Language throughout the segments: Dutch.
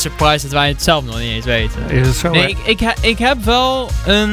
surprised dat wij het zelf nog niet eens weten. Is het zo? Nee, ik heb wel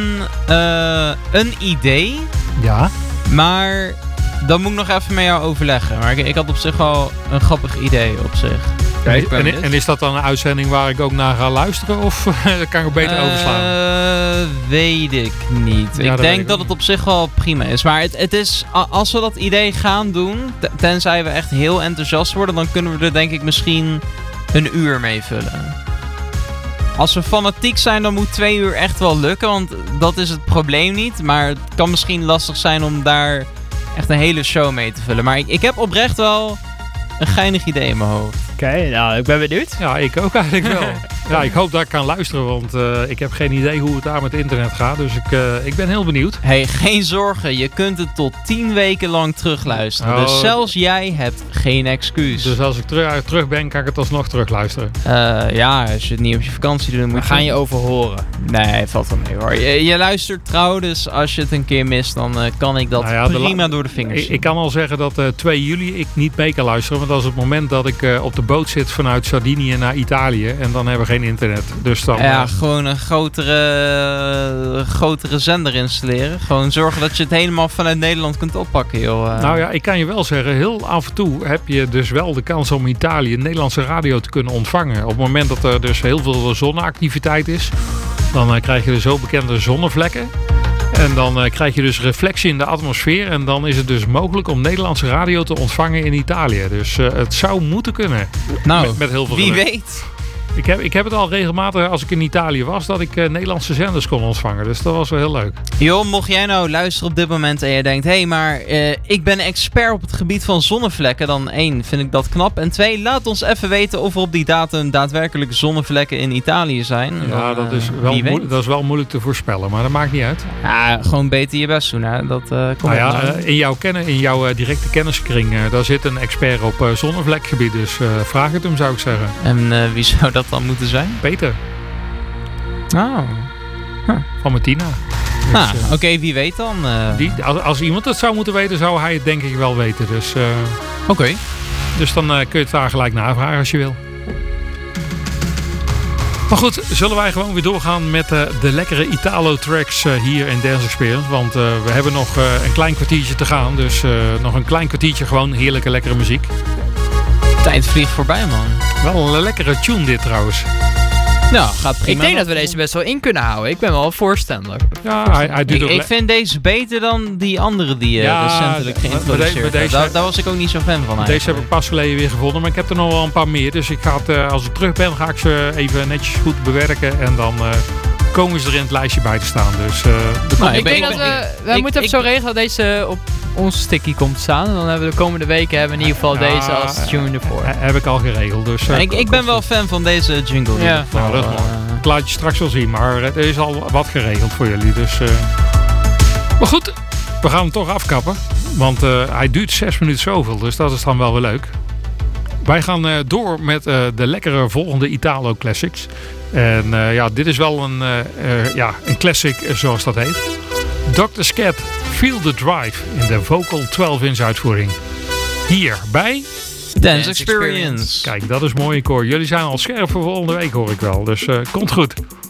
een idee. Ja. Maar dat moet ik nog even met jou overleggen. Maar ik had op zich wel een grappig idee op zich. En is dat dan een uitzending waar ik ook naar ga luisteren? Of kan ik het beter overslaan? Weet ik niet. Ja, ik denk dat het op zich wel prima is. Maar het is, als we dat idee gaan doen, tenzij we echt heel enthousiast worden, dan kunnen we er denk ik misschien een uur mee vullen. Als we fanatiek zijn, dan moet 2 uur echt wel lukken. Want dat is het probleem niet. Maar het kan misschien lastig zijn om daar echt een hele show mee te vullen. Maar ik heb oprecht wel een geinig idee in mijn hoofd. Oké, nou, ik ben benieuwd. Ja, ik ook eigenlijk wel. Ja, ik hoop dat ik kan luisteren, want ik heb geen idee hoe het daar met internet gaat. Dus ik ben heel benieuwd. Hey, geen zorgen. Je kunt het tot 10 weken lang terugluisteren. Dus zelfs jij hebt geen excuus. Dus als ik terug ben, kan ik het alsnog terugluisteren. Ja, als je het niet op je vakantie doet, dan moet We gaan je overhoren. Nee, valt wel mee hoor. Je luistert trouw, dus als je het een keer mist, dan kan ik dat prima door de vingers zien. Ik kan al zeggen dat 2 juli ik niet mee kan luisteren. Want dat is het moment dat ik op de boot zit vanuit Sardinië naar Italië. En dan hebben we geen internet. Dus dan, gewoon een grotere zender installeren. Gewoon zorgen dat je het helemaal vanuit Nederland kunt oppakken, joh. Nou ja, ik kan je wel zeggen, heel af en toe heb je dus wel de kans om in Italië Nederlandse radio te kunnen ontvangen. Op het moment dat er dus heel veel zonneactiviteit is, dan krijg je de zo bekende zonnevlekken. En dan krijg je dus reflectie in de atmosfeer. En dan is het dus mogelijk om Nederlandse radio te ontvangen in Italië. Dus het zou moeten kunnen. Nou, met heel veel wie geluk. weet. Ik heb het al regelmatig als ik in Italië was, dat ik Nederlandse zenders kon ontvangen. Dus dat was wel heel leuk. Joh, mocht jij nou luisteren op dit moment en je denkt, hé, maar ik ben expert op het gebied van zonnevlekken. Dan 1, vind ik dat knap. En 2, laat ons even weten of er op die datum daadwerkelijk zonnevlekken in Italië zijn. Ja, dan, dat is wel moeilijk te voorspellen, maar dat maakt niet uit. Ja, gewoon beter je best doen, hè. Dat komt in jouw directe kenniskring, daar zit een expert op zonnevlekgebied. Dus vraag het hem, zou ik zeggen. En wie zou dat dan moeten zijn? Peter. Oh. Van Martina. Dus, Oké, wie weet dan? Als iemand het zou moeten weten, zou hij het denk ik wel weten. Dus, Oké. Dus dan kun je het daar gelijk navragen als je wil. Maar goed, zullen wij gewoon weer doorgaan met de lekkere Italo-tracks hier in Dance Experience. Want we hebben nog een klein kwartiertje te gaan. Dus nog een klein kwartiertje gewoon heerlijke, lekkere muziek. Tijd vliegt voorbij, man. Wel een lekkere tune dit trouwens. Nou, gaat prima. Ik denk dat we deze best wel in kunnen houden. Ik ben wel voorstander. Ja, hij duurt ik vind deze beter dan die andere die recentelijk geïntroduceerd is. Daar was ik ook niet zo fan van eigenlijk. Deze heb ik pas geleden weer gevonden, maar ik heb er nog wel een paar meer. Dus ik ga het, als ik terug ben, ga ik ze even netjes goed bewerken. En dan komen ze er in het lijstje bij te staan. Dus, ik denk dat we moeten even zo regelen dat deze op onze sticky komt te staan. En dan hebben we de komende weken in ieder geval deze als tune ervoor. Heb ik al geregeld. Dus, ik ben wel fan van deze jingle. Ja. Nou, dat is mooi. Ik laat je straks wel zien, maar er is al wat geregeld voor jullie. Dus, maar goed, we gaan hem toch afkappen. Want hij duurt 6 minuten zoveel, dus dat is dan wel weer leuk. Wij gaan door met de lekkere volgende Italo Classics. En dit is wel een classic zoals dat heet. Dr. Scat, Feel the Drive in de Vocal 12-inch uitvoering. Hier bij Dance Experience. Kijk, dat is mooi, Cor. Jullie zijn al scherp voor volgende week, hoor ik wel. Dus komt goed.